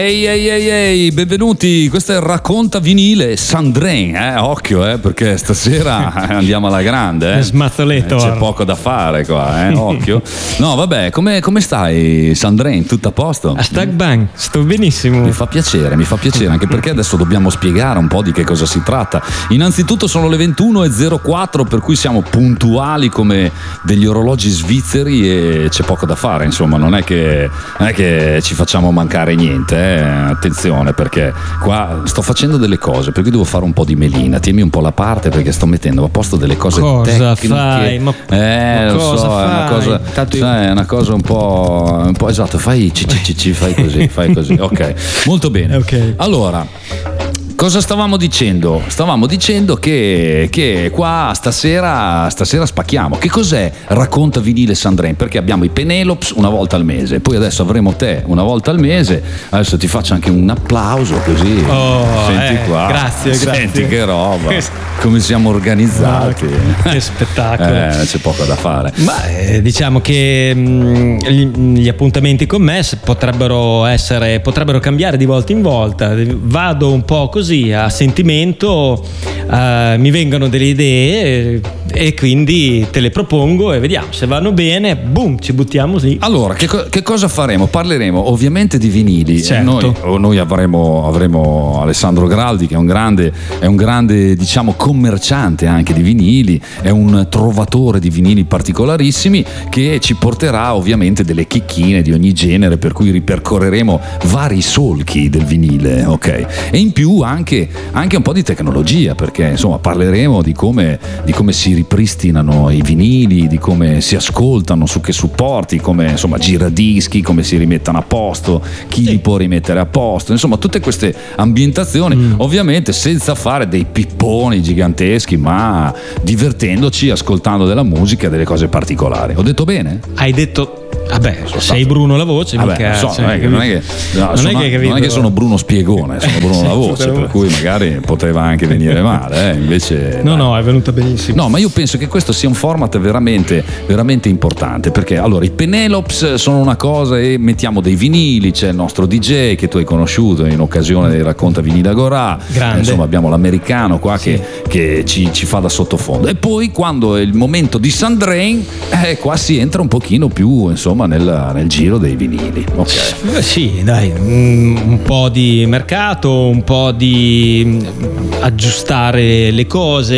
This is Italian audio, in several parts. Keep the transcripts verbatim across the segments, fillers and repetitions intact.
Ehi ehi ehi ehi, benvenuti, questo è il Racconta Vinile Sandrine, eh? Occhio eh, perché stasera andiamo alla grande eh? Smazzoletto. Eh, c'è poco da fare qua, eh? Occhio. No vabbè, come, come stai Sandrine? Tutto a posto? A Stag Bang, sto benissimo. Mi fa piacere, mi fa piacere, anche perché adesso dobbiamo spiegare un po' di che cosa si tratta. Innanzitutto sono le ventuno e zero quattro, per cui siamo puntuali come degli orologi svizzeri e c'è poco da fare, insomma, non è che, non è che ci facciamo mancare niente, eh? Attenzione, perché qua sto facendo delle cose, per cui devo fare un po' di melina. Tieni un po' la parte perché sto mettendo a posto delle cose cosa tecniche. Fai? Ma, eh, ma lo cosa so, fai? è una cosa, Tanto io... sai, è una cosa un po', un po' esatto. Fai ci, ci, ci, ci, fai così, fai così. Ok, molto bene. Okay. Allora, cosa stavamo dicendo? Stavamo dicendo che, che qua stasera, stasera spacchiamo. Che cos'è Racconta Vinile Sandrine? Perché abbiamo i Penelops una volta al mese, poi adesso avremo te una volta al mese. Adesso ti faccio anche un applauso così. Oh, senti eh, qua. grazie, Senti grazie. che roba. Come siamo organizzati. Oh, che spettacolo. Eh, c'è poco da fare. Ma eh, diciamo che mh, gli, gli appuntamenti con me potrebbero essere, potrebbero cambiare di volta in volta. Vado un po' così a sentimento, uh, mi vengono delle idee e quindi te le propongo e vediamo se vanno bene, boom, ci buttiamo lì. Allora, che, co- che cosa faremo? Parleremo ovviamente di vinili. Certo. Noi, noi avremo, avremo Alessandro Graldi, che è un grande, è un grande, diciamo, commerciante anche di vinili, è un trovatore di vinili particolarissimi, che ci porterà ovviamente delle chicchine di ogni genere, per cui ripercorreremo vari solchi del vinile, ok? E in più anche, anche un po' di tecnologia, perché insomma parleremo di come, di come si ripristinano i vinili, di come si ascoltano, su che supporti, come insomma giradischi, come si rimettono a posto, chi li può rimettere a posto, insomma tutte queste ambientazioni, mm. ovviamente senza fare dei pipponi giganteschi, ma divertendoci, ascoltando della musica e delle cose particolari. Ho detto bene? Hai detto... Vabbè, sono sei stato... Bruno la voce, Vabbè, mica, so, cioè, non, è che, non, è che, no, non, sono, è che non è che sono Bruno Spiegone, sono Bruno la voce, per cui magari poteva anche venire male, eh? Invece no dai. no, è venuta benissimo. No, ma io penso che questo sia un format veramente veramente importante, perché allora i Penelops sono una cosa e mettiamo dei vinili, c'è il nostro D J che tu hai conosciuto in occasione dei Racconta Vinile Agorà, grande. Insomma abbiamo l'americano qua sì. che, che ci, ci fa da sottofondo, e poi quando è il momento di Sandrine, eh, qua si entra un pochino più insomma nel, nel giro dei vinili, ok? Eh sì, dai, un po' di mercato, un po' di aggiustare le cose,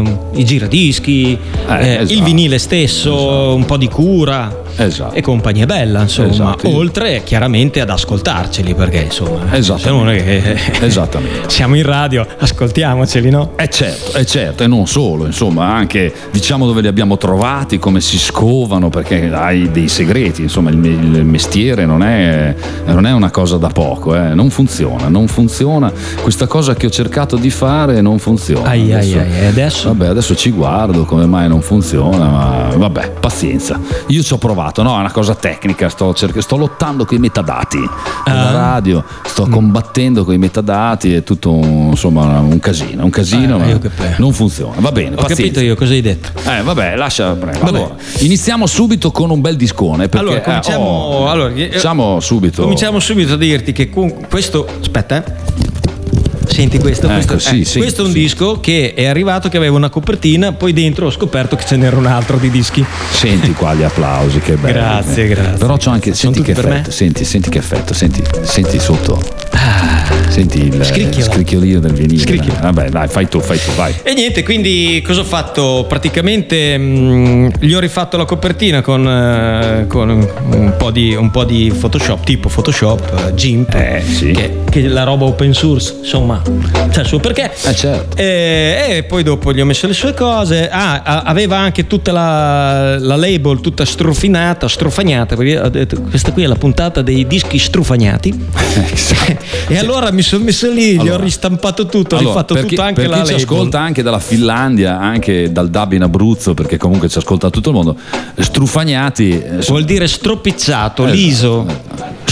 i giradischi, eh, eh, esatto. il vinile stesso, esatto. Un po' di cura, esatto. E compagnia bella, insomma, esatto. Oltre chiaramente ad ascoltarceli, perché insomma, esattamente. Che... esattamente. Siamo in radio, ascoltiamoceli, no? Eh certo, è certo, e non solo, insomma, anche diciamo dove li abbiamo trovati, come si scovano, perché hai dei segreti, insomma, il, il mestiere non è, non è una cosa da poco, eh. non funziona, non funziona, questa cosa che ho cercato di fare non funziona. Ai, adesso, ai, ai, adesso? Vabbè, adesso ci guardo come mai non funziona, ma vabbè, pazienza. Io ci ho provato, no, è una cosa tecnica, sto, cerc- sto lottando con i metadati della uh, radio, sto mm. combattendo con i metadati, è tutto un, insomma un casino, un casino, ah, ma non funziona. Va bene, ho pazienza. capito io cosa hai detto. Eh, vabbè, lascia. Vabbè. Allora, iniziamo subito con un bel discone. Perché, allora, cominciamo, eh, oh, allora, cominciamo subito. Cominciamo subito a dirti che con questo. Aspetta, eh. Senti questo, ecco, questo, sì, eh, sì, questo è un sì. disco che è arrivato che aveva una copertina, poi dentro ho scoperto che ce n'era un altro di dischi. Senti qua gli applausi, che bello. Grazie, eh. grazie. Però c'ho anche, senti che effetto, senti, senti che effetto, senti, senti sotto. Ah, senti il Scricchiola. scricchiolio del vinile. Scricchiola. Vabbè, dai, fai tu, fai tu, vai. E niente, quindi cosa ho fatto? Praticamente mh, gli ho rifatto la copertina con, eh, con un po' di un po' di Photoshop, tipo Photoshop, GIMP, eh, sì. che, che è la roba open source, insomma, c'è il suo perché. Eh, certo. E, e poi dopo gli ho messo le sue cose. Ah, aveva anche tutta la, la label tutta strofinata, strofagnata, perché ho detto questa qui è la puntata dei dischi strufagnati. Esatto. E sì. Allora mi sono messo lì, allora, gli ho ristampato tutto, ho allora, rifatto perché, tutto anche perché la ci label. ascolta anche dalla Finlandia, anche dal Dub in Abruzzo, perché comunque ci ascolta tutto il mondo. Strufagnati vuol dire stropicciato, esatto, liso. esatto.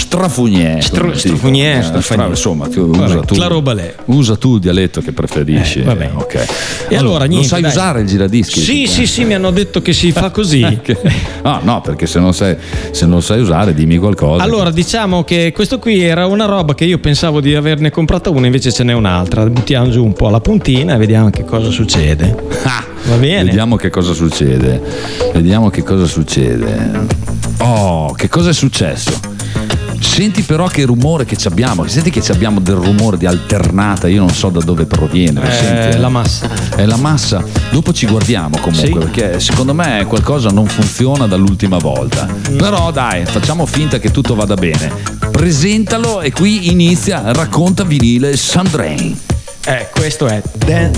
Strafugné. Stru- strafugné, strafugné. Insomma, tu usa tu, la roba lei. usa tu il dialetto che preferisci. Eh, va bene. Ok. E allora, allora niente, lo sai dai. usare il giradischi? Sì, sì, sì, mi hanno detto che si fa così. No, no, perché se non sai, se non sai usare, dimmi qualcosa. Allora, diciamo che questo qui era una roba che io pensavo di averne comprata una, invece ce n'è un'altra. Buttiamo giù un po' la puntina e vediamo che cosa succede. Ah, va bene? Vediamo che cosa succede. Vediamo che cosa succede. Oh, che cosa è successo? Senti però che rumore che ci abbiamo, senti che ci abbiamo del rumore di alternata, io non so da dove proviene. È senti? la massa. È la massa. Dopo ci guardiamo comunque, Sì. perché secondo me qualcosa non funziona dall'ultima volta. Però dai, facciamo finta che tutto vada bene. Presentalo e qui inizia Racconta Vinile Sandrain. Eh, questo è Dance.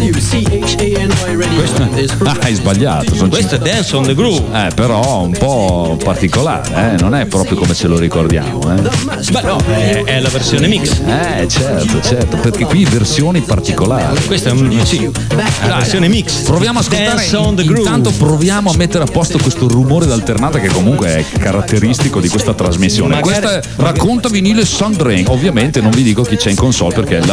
Ah, hai sbagliato. Sono Questo è Dance on the Groove. Eh, però un po' particolare, eh? Non è proprio come ce lo ricordiamo, eh? Beh, no, è, è la versione mix. Eh, certo, certo, perché qui versioni particolari. Questa è un, sì, la versione mix. Proviamo a ascoltare, Dance on the Groove. intanto proviamo a mettere a posto questo rumore d'alternata che comunque è caratteristico di questa trasmissione. Magari- Questa è Racconta Vinile Sandrain. Ovviamente non vi dico chi c'è in console perché